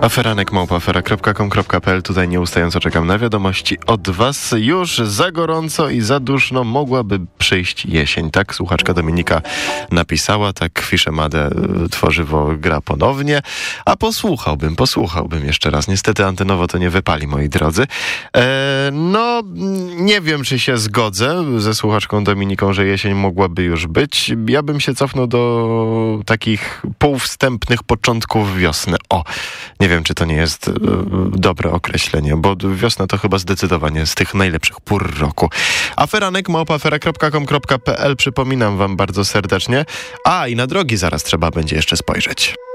aferanek@afera.com.pl. Tutaj nieustająco czekam na wiadomości od was. Już za gorąco i za duszno mogłaby przyjść jesień. Tak słuchaczka Dominika napisała, tak Fiszemadę tworzywo gra ponownie. A posłuchałbym jeszcze raz. Niestety antenowo to nie wypali, moi drodzy. No, nie wiem, czy się zgodzę ze słuchaczką Dominiką, że jesień mogłaby już być. Ja bym się cofnął do takich półwstępnych początków wiosny. Nie wiem, czy to nie jest dobre określenie, bo wiosna to chyba zdecydowanie z tych najlepszych pór roku. aferanek@afera.com.pl. Przypominam wam bardzo serdecznie. I na drogi zaraz trzeba będzie jeszcze spojrzeć.